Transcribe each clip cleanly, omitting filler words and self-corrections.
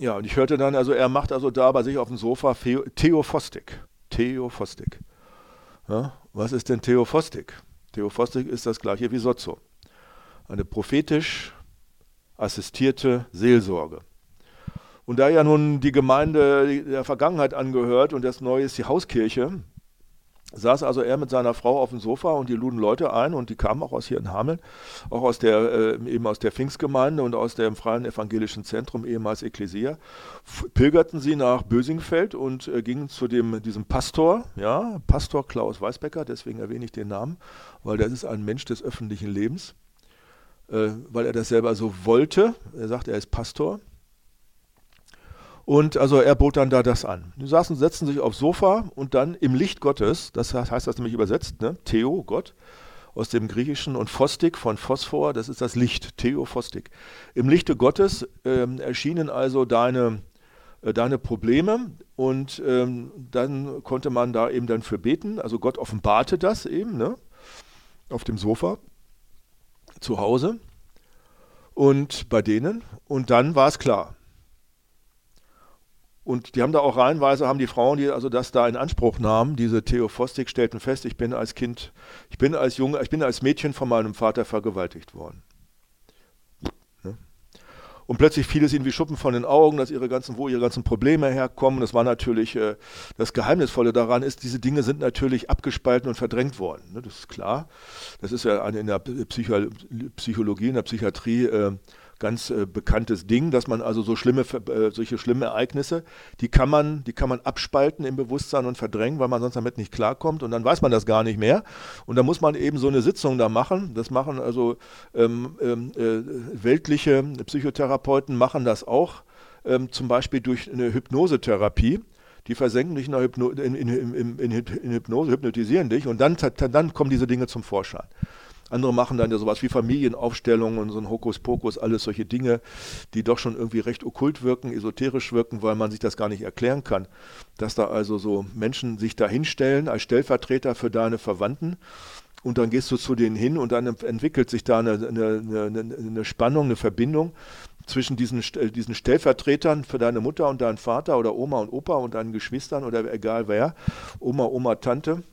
Ja, und ich hörte dann, also er macht also da bei sich auf dem Sofa Theophostik. Theophostik. Ja, was ist denn Theophostik? Theophostik ist das gleiche wie Sozo. Eine prophetisch assistierte Seelsorge. Und da ja nun die Gemeinde der Vergangenheit angehört und das Neue ist die Hauskirche, saß also er mit seiner Frau auf dem Sofa und die luden Leute ein und die kamen auch aus hier in Hameln, auch aus der, eben aus der Pfingstgemeinde und aus dem Freien Evangelischen Zentrum, ehemals Ekklesia, pilgerten sie nach Bösingfeld und gingen zu diesem Pastor, ja, Pastor Klaus Weißbecker, deswegen erwähne ich den Namen, weil das ist ein Mensch des öffentlichen Lebens, weil er das selber so wollte. Er sagt, er ist Pastor. Und also er bot dann da das an. Die setzten sich aufs Sofa und dann im Licht Gottes, das heißt das nämlich übersetzt, ne? Theo, Gott, aus dem Griechischen und Phostik von Phosphor, das ist das Licht, Theophostik. Im Lichte Gottes erschienen also deine Probleme und dann konnte man da eben dann für beten. Also Gott offenbarte das eben, ne? Auf dem Sofa zu Hause und bei denen und dann war es klar. Und die haben da auch reihenweise, haben die Frauen, die also das da in Anspruch nahmen, diese Theophostik, stellten fest, ich bin als Kind, ich bin als Mädchen von meinem Vater vergewaltigt worden. Ne? Und plötzlich fiel es ihnen wie Schuppen von den Augen, wo ihre ganzen Probleme herkommen. Das war natürlich, das Geheimnisvolle daran ist, diese Dinge sind natürlich abgespalten und verdrängt worden. Ne? Das ist klar. Das ist ja in der Psychologie, in der Psychiatrie ganz bekanntes Ding, dass man also solche schlimmen Ereignisse, die kann man abspalten im Bewusstsein und verdrängen, weil man sonst damit nicht klarkommt und dann weiß man das gar nicht mehr. Und dann muss man eben so eine Sitzung da machen. Das machen also weltliche Psychotherapeuten machen das auch, zum Beispiel durch eine Hypnosetherapie. Die versenken dich in Hypnose, hypnotisieren dich und dann kommen diese Dinge zum Vorschein. Andere machen dann ja sowas wie Familienaufstellungen und so ein Hokuspokus, alles solche Dinge, die doch schon irgendwie recht okkult wirken, esoterisch wirken, weil man sich das gar nicht erklären kann. Dass da also so Menschen sich da hinstellen als Stellvertreter für deine Verwandten und dann gehst du zu denen hin und dann entwickelt sich da eine Spannung, eine Verbindung zwischen diesen Stellvertretern für deine Mutter und deinen Vater oder Oma und Opa und deinen Geschwistern oder egal wer, Oma, Tante.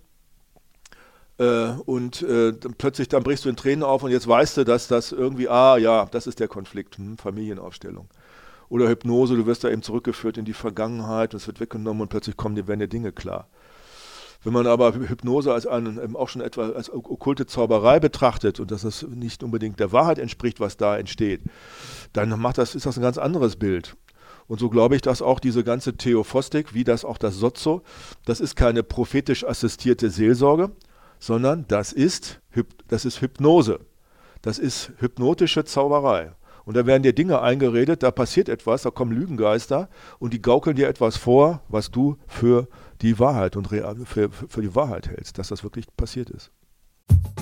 Dann plötzlich dann brichst du in Tränen auf und jetzt weißt du, dass das irgendwie, ja, das ist der Konflikt, Familienaufstellung. Oder Hypnose, du wirst da eben zurückgeführt in die Vergangenheit, es wird weggenommen und plötzlich werden dir Dinge klar. Wenn man aber Hypnose auch schon etwa als okkulte Zauberei betrachtet und dass es nicht unbedingt der Wahrheit entspricht, was da entsteht, dann ist das ein ganz anderes Bild. Und so glaube ich, dass auch diese ganze Theophostik, wie das auch das Sozo, das ist keine prophetisch assistierte Seelsorge, sondern das ist Hypnose. Das ist hypnotische Zauberei. Und da werden dir Dinge eingeredet, da passiert etwas, da kommen Lügengeister und die gaukeln dir etwas vor, was du für die Wahrheit und für die Wahrheit hältst, dass das wirklich passiert ist.